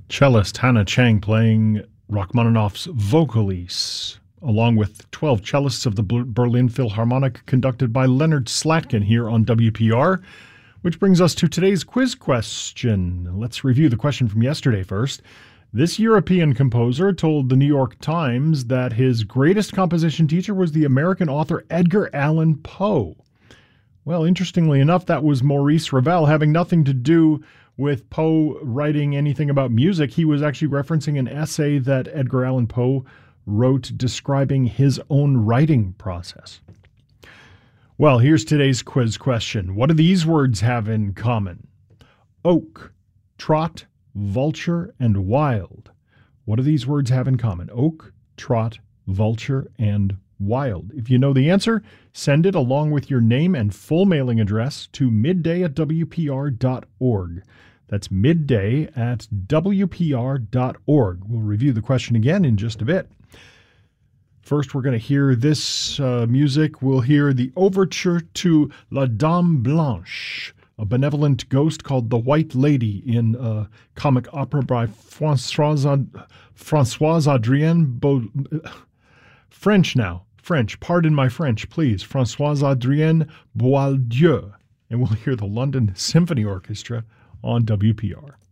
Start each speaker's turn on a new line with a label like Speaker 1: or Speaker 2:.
Speaker 1: Cellist Hannah Chang playing Rachmaninoff's Vocalise, along with 12 cellists of the Berlin Philharmonic, conducted by Leonard Slatkin here on WPR, which brings us to today's quiz question. Let's review the question from yesterday first. This European composer told the New York Times that his greatest composition teacher was the American author Edgar Allan Poe. Well, interestingly enough, that was Maurice Ravel, having nothing to do with Poe writing anything about music. He was actually referencing an essay that Edgar Allan Poe wrote describing his own writing process. Well, here's today's quiz question. What do these words have in common? Oak, trot, vulture, and wild. What do these words have in common? Oak, trot, vulture, and wild. If you know the answer, send it along with your name and full mailing address to midday@wpr.org. That's midday@wpr.org. We'll review the question again in just a bit. First, we're going to hear this music. We'll hear the overture to La Dame Blanche, a benevolent ghost called the White Lady in a comic opera by Françoise Adrienne French now. French. Pardon my French, please. Françoise Adrienne Boieldieu. And we'll hear the London Symphony Orchestra on WPR.